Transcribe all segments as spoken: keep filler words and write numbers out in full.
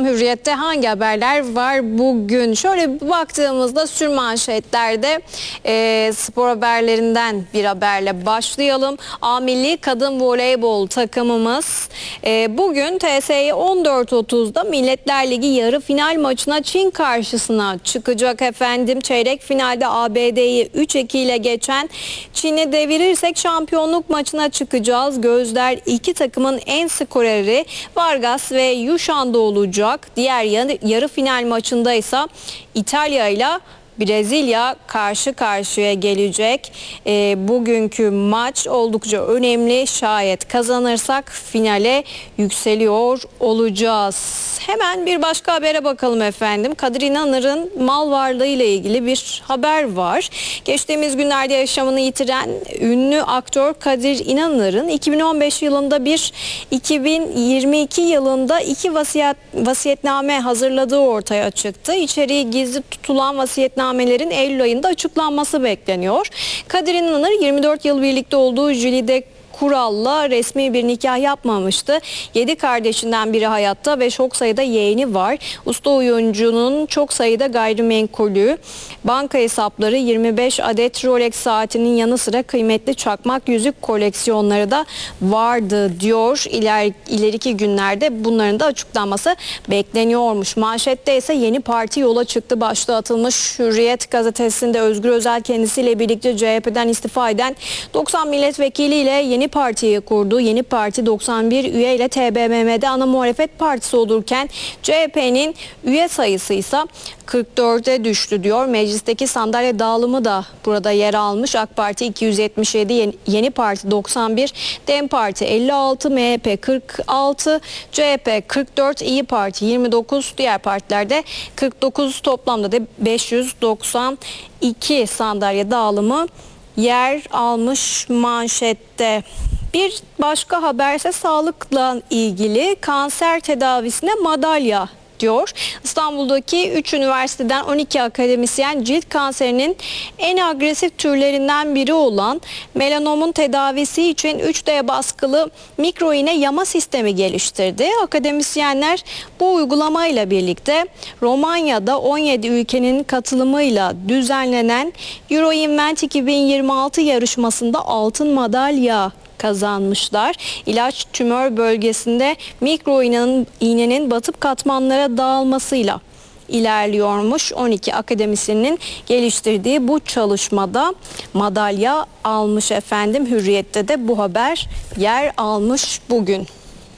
Bakalım Hürriyet'te hangi haberler var bugün? Şöyle bir baktığımızda sürmanşetlerde e, spor haberlerinden bir haberle başlayalım. A Milli Kadın Voleybol takımımız e, bugün T S E on dört otuzda Milletler Ligi yarı final maçına Çin karşısına çıkacak efendim. Çeyrek finalde A B D'yi üç iki ile geçen Çin'i devirirsek şampiyonluk maçına çıkacağız. Gözler iki takımın en skoreri Vargas ve Yuşan'da olacak. Diğer yarı, yarı final maçında ise İtalya ile Brezilya karşı karşıya gelecek. E, bugünkü maç oldukça önemli. Şayet kazanırsak finale yükseliyor olacağız. Hemen bir başka habere bakalım efendim. Kadir İnanır'ın mal varlığı ile ilgili bir haber var. Geçtiğimiz günlerde yaşamını yitiren ünlü aktör Kadir İnanır'ın iki bin on beş yılında bir, iki bin yirmi iki yılında iki vasiyet, vasiyetname hazırladığı ortaya çıktı. İçeriği gizli tutulan vasiyetnamelerin Eylül ayında açıklanması bekleniyor. Kadir İnanır yirmi dört yıl birlikte olduğu Jülide Kural'la resmi bir nikah yapmamıştı. Yedi kardeşinden biri hayatta ve çok sayıda yeğeni var. Usta oyuncunun çok sayıda gayrimenkulü, banka hesapları, yirmi beş adet Rolex saatinin yanı sıra kıymetli çakmak yüzük koleksiyonları da vardı diyor. İler, ileriki günlerde bunların da açıklanması bekleniyormuş. Manşette ise yeni parti yola çıktı başlığı atılmış. Hürriyet gazetesinde Özgür Özel kendisiyle birlikte C H P'den istifa eden doksan milletvekiliyle yeni partiyi kurdu. Yeni parti doksan bir üyeyle T B M M'de ana muhalefet partisi olurken C H P'nin üye sayısı ise kırk dörde düştü diyor. Meclisteki sandalye dağılımı da burada yer almış. AK Parti iki yüz yetmiş yedi, Yeni, Yeni Parti doksan bir, DEM Parti elli altı, M H P kırk altı, C H P kırk dört, İyi Parti yirmi dokuz, diğer partilerde kırk dokuz, toplamda da beş yüz doksan iki sandalye dağılımı yer almış manşette. Bir başka haber ise sağlıkla ilgili, kanser tedavisine madalya diyor. İstanbul'daki üç üniversiteden on iki akademisyen cilt kanserinin en agresif türlerinden biri olan melanomun tedavisi için üç D baskılı mikro iğne yama sistemi geliştirdi. Akademisyenler bu uygulamayla birlikte Romanya'da on yedi ülkenin katılımıyla düzenlenen Euroinvent iki bin yirmi altı yarışmasında altın madalya kazanmışlar. İlaç tümör bölgesinde mikro iğnenin, iğnenin batıp katmanlara dağılmasıyla ilerliyormuş. on iki akademisyenin geliştirdiği bu çalışmada madalya almış efendim. Hürriyet'te de bu haber yer almış bugün.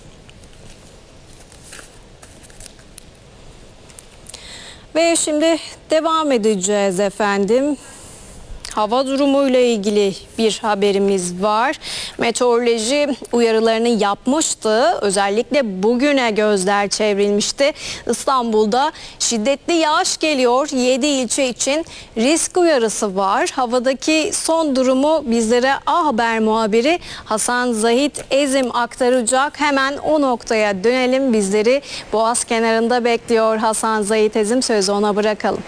Ve şimdi devam edeceğiz efendim. Hava durumuyla ilgili bir haberimiz var. Meteoroloji uyarılarını yapmıştı. Özellikle bugüne gözler çevrilmişti. İstanbul'da şiddetli yağış geliyor. yedi ilçe için risk uyarısı var. Havadaki son durumu bizlere A Haber muhabiri Hasan Zahit Ezim aktaracak. Hemen o noktaya dönelim. Bizleri Boğaz kenarında bekliyor Hasan Zahit Ezim. Sözü ona bırakalım.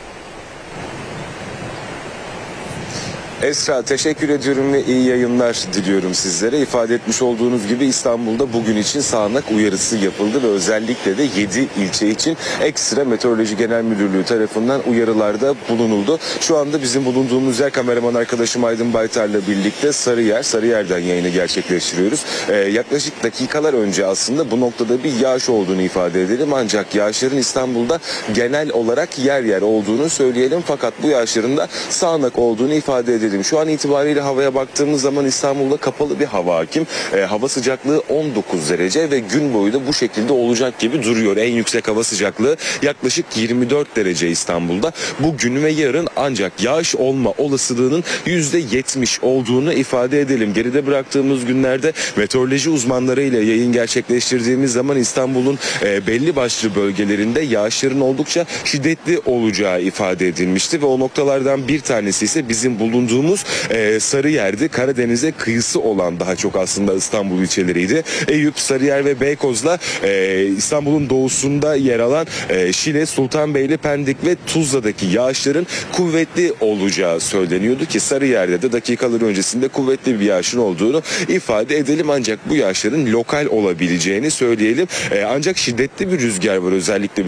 Esra, teşekkür ediyorum ve iyi yayınlar diliyorum sizlere. İfade etmiş olduğunuz gibi İstanbul'da bugün için sağanak uyarısı yapıldı ve özellikle de yedi ilçe için ekstra Meteoroloji Genel Müdürlüğü tarafından uyarılarda bulunuldu. Şu anda bizim bulunduğumuz yer, kameraman arkadaşım Aydın Baytar'la birlikte Sarıyer, Sarıyer'den yayını gerçekleştiriyoruz. Ee, yaklaşık dakikalar önce aslında bu noktada bir yağış olduğunu ifade edelim. Ancak yağışların İstanbul'da genel olarak yer yer olduğunu söyleyelim. Fakat bu yağışların da sağanak olduğunu ifade edelim. Şu an itibariyle havaya baktığımız zaman İstanbul'da kapalı bir hava hakim. E, hava sıcaklığı on dokuz derece ve gün boyu da bu şekilde olacak gibi duruyor. En yüksek hava sıcaklığı yaklaşık yirmi dört derece İstanbul'da. Bugün ve yarın ancak yağış olma olasılığının yüzde yetmiş olduğunu ifade edelim. Geride bıraktığımız günlerde meteoroloji uzmanlarıyla yayın gerçekleştirdiğimiz zaman İstanbul'un e, belli başlı bölgelerinde yağışların oldukça şiddetli olacağı ifade edilmişti ve o noktalardan bir tanesi ise bizim bulunduğumuz e, Sarıyer'di. Karadeniz'e kıyısı olan daha çok aslında İstanbul ilçeleriydi. Eyüp, Sarıyer ve Beykoz'la e, İstanbul'un doğusunda yer alan e, Şile, Sultanbeyli, Pendik ve Tuzla'daki yağışların kuvvetli olacağı söyleniyordu ki Sarıyer'de de dakikalar öncesinde kuvvetli bir yağışın olduğunu ifade edelim. Ancak bu yağışların lokal olabileceğini söyleyelim. E, ancak şiddetli bir rüzgar var özellikle